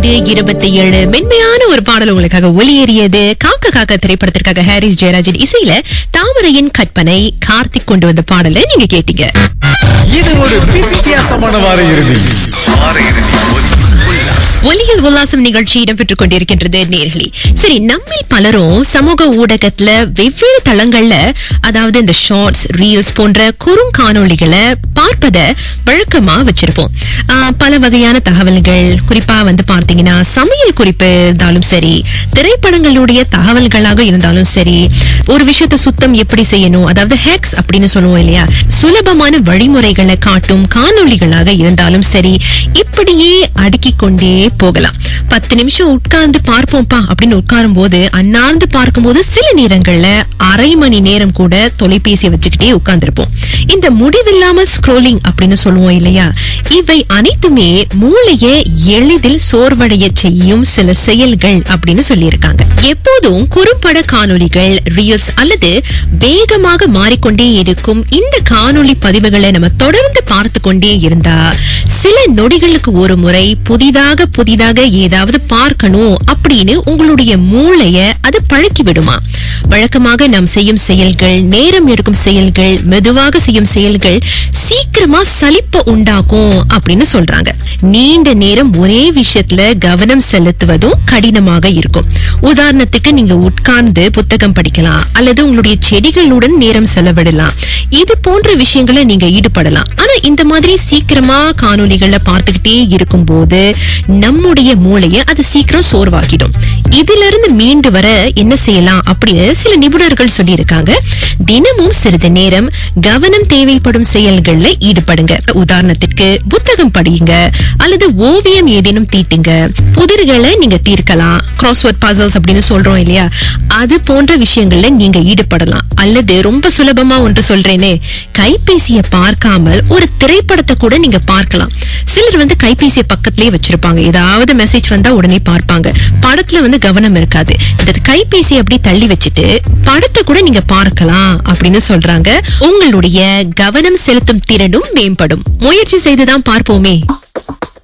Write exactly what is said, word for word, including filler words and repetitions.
இரண்டு இருபத்தி ஏழு மென்மையான ஒரு பாடல் உங்களுக்காக ஒலியேறியது. காக்க காக்க திரைப்படத்திற்காக ஹாரிஸ் ஜெயராஜன் இசையில தாமரையின் கற்பனை கார்த்திக் கொண்டு வந்த பாடலை நீங்க கேட்டீங்க. இது ஒரு வித்தியாசமான வார இறுதி. ஒலியில் உல்லாசம் நிகழ்ச்சி இடம்பெற்றுக் கொண்டிருக்கின்றது நேர்களே. சரி, நம்மில் பலரும் சமூக ஊடகத்துல வெவ்வேறு தளங்கள்ல, அதாவது இந்த ஷார்ட்ஸ், ரீல்ஸ் போன்ற குறுங்காணொளிகளை பார்ப்பத வழக்கமா வச்சிருப்போம். பல வகையான தகவல்கள், குறிப்பா வந்து பார்த்தீங்கன்னா சமையல் குறிப்பு இருந்தாலும் சரி, திரைப்படங்களுடைய தகவல்களாக இருந்தாலும் சரி, ஒரு விஷயத்தை சுத்தம் எப்படி செய்யணும், அதாவது ஹேக்ஸ் அப்படின்னு சொல்லுவோம் இல்லையா, சுலபமான வழிமுறைகளை காட்டும் காணொளிகளாக இருந்தாலும் சரி, இப்படியே அடுக்கிக் கொண்டே போகலாம். பத்து நிமிஷம் உட்கார்ந்து பார்ப்போம்ப்பா அப்படின்னு உட்காரும் போது, அண்ணாந்து பார்க்கும் போது சில நேரங்கள்ல அரை மணி நேரம் கூட தொலைபேசியை வச்சுக்கிட்டே உட்கார்ந்துருப்போம். இந்த முடிவில்லாமல் ஸ்க்ரோலிங் அப்படின்னு சொல்லுவோம் இல்லையா, இவை அனைத்துமே மூளைய எளிதில் சோர்வடைய செய்யும் சில செயல்கள் அப்படின்னு சொல்லியிருக்காங்க. எப்போதும் குறும்பட காணொளிகள், ரீல்ஸ் அல்லது வேகமாக மாறிக்கொண்டே இருக்கும் இந்த காணொளி பதிவுகளை நம்ம தொடர்ந்து பார்த்து கொண்டே இருந்தா சில நொடிகளுக்கு ஒரு முறை புதிதாக புதிதாக ஏதாவது பார்க்கணும் அப்படின்னு உங்களுடைய மூளைய அது பழக்கி விடுமா. வழக்கமாக நாம் செய்யும் செயல்கள், நேரம் எடுக்கும் செயல்கள், மெதுவாக செய்யும் செயல்கள் சீக்கிரமா சலிப்ப உண்டாக்கும் அப்படின்னு சொல்றாங்க. நீண்ட நேரம் ஒரே விஷயத்துல கவனம் செலுத்துவதும் கடினமாக இருக்கும். உதாரணத்துக்கு நீங்க உட்கார்ந்து புத்தகம் படிக்கலாம், அல்லது உங்களுடைய செடிகளுடன் நேரம் செலவிடலாம். இது போன்ற விஷயங்களை நீங்க ஈடுபடலாம். ஆனா இந்த மாதிரி சீக்கிரமா காணொலிகளை பார்த்துக்கிட்டே இருக்கும் போது நம்முடைய மூளைய அது சீக்கிரம் சோர்வாக்கிடும். இதுல இருந்து மீண்டு வர என்ன செய்யலாம் அப்படின்னு சில நிபுணர்கள் சொல்லி இருக்காங்க. தினமும் சிறிது நேரம் கவனம் தேவைப்படும் செயல்கள்ல ஈடுபடுங்க. உதாரணத்திற்கு புத்தகம் படியுங்க, அல்லது ஓவியம் ஏதேனும் தீட்டுங்க, புதிர்களை நீங்க தீர்க்கலாம், கிராஸ்வேர்ட் பசில்ஸ் அப்படின்னு சொல்றோம் இல்லையா, அது போன்ற விஷயங்கள்ல நீங்க ஈடுபடலாம். அல்லது ரொம்ப சுலபமா ஒன்று சொல்றேனே, கைபேசிய பார்க்காமல் ஒரு திரைப்படத்தை கூட நீங்க பார்க்கலாம். சிலர் வந்து கைபேசிய பக்கத்திலே வச்சிருப்பாங்க, ஏதாவது மெசேஜ் வந்தா உடனே பார்ப்பாங்க. படத்துல வந்து கவனம் இருக்காது. இந்த கைபேசி அப்படி தள்ளி வச்சுட்டு படத்தை கூட நீங்க பார்க்கலாம் அப்படின்னு சொல்றாங்க. உங்களுடைய கவனம் செலுத்தும் திறனும் மேம்படும். முயற்சி செய்துதான் பார்ப்போமே.